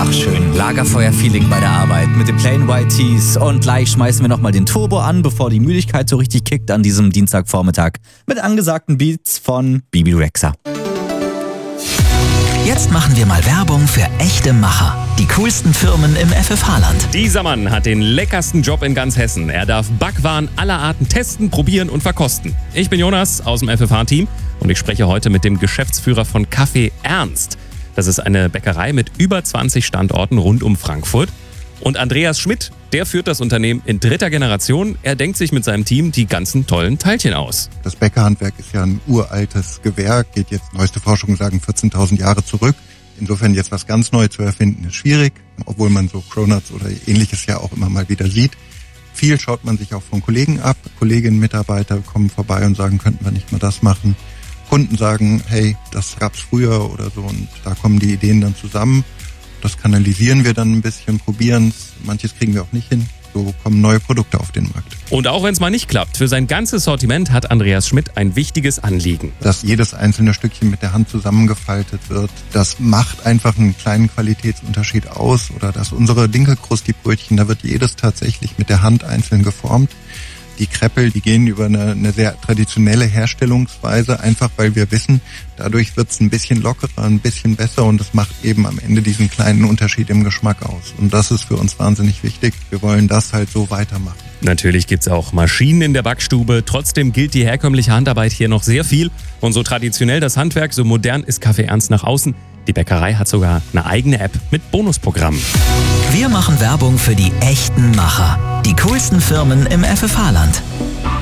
Ach schön, Lagerfeuer-Feeling bei der Arbeit mit den Plain White Tees und gleich schmeißen wir nochmal den Turbo an, bevor die Müdigkeit so richtig kickt an diesem Dienstagvormittag mit angesagten Beats von Bibi Rexha. Jetzt machen wir mal Werbung für echte Macher. Die coolsten Firmen im FFH-Land. Dieser Mann hat den leckersten Job in ganz Hessen. Er darf Backwaren aller Arten testen, probieren und verkosten. Ich bin Jonas aus dem FFH-Team und ich spreche heute mit dem Geschäftsführer von Café Ernst. Das ist eine Bäckerei mit über 20 Standorten rund um Frankfurt. Und Andreas Schmidt, der führt das Unternehmen in 3. Generation. Er denkt sich mit seinem Team die ganzen tollen Teilchen aus. Das Bäckerhandwerk ist ja ein uraltes Gewerk, geht jetzt, neueste Forschungen sagen, 14.000 Jahre zurück. Insofern jetzt was ganz Neues zu erfinden, ist schwierig, obwohl man so Cronuts oder Ähnliches ja auch immer mal wieder sieht. Viel schaut man sich auch von Kollegen ab. Kolleginnen, Mitarbeiter kommen vorbei und sagen, könnten wir nicht mal das machen. Kunden sagen, hey, das gab's früher oder so, und da kommen die Ideen dann zusammen. Das kanalisieren wir dann ein bisschen, probieren es. Manches kriegen wir auch nicht hin. So kommen neue Produkte auf den Markt. Und auch wenn es mal nicht klappt, für sein ganzes Sortiment hat Andreas Schmidt ein wichtiges Anliegen. Dass jedes einzelne Stückchen mit der Hand zusammengefaltet wird, das macht einfach einen kleinen Qualitätsunterschied aus. Oder dass unsere Dinkelkrusti-Brötchen, da wird jedes tatsächlich mit der Hand einzeln geformt. Die Kreppel, die gehen über eine sehr traditionelle Herstellungsweise, einfach weil wir wissen, dadurch wird es ein bisschen lockerer, ein bisschen besser, und es macht eben am Ende diesen kleinen Unterschied im Geschmack aus. Und das ist für uns wahnsinnig wichtig. Wir wollen das halt so weitermachen. Natürlich gibt's auch Maschinen in der Backstube. Trotzdem gilt die herkömmliche Handarbeit hier noch sehr viel. Und so traditionell das Handwerk, so modern ist Café Ernst nach außen. Die Bäckerei hat sogar eine eigene App mit Bonusprogrammen. Wir machen Werbung für die echten Macher. Die coolsten Firmen im FFH-Land.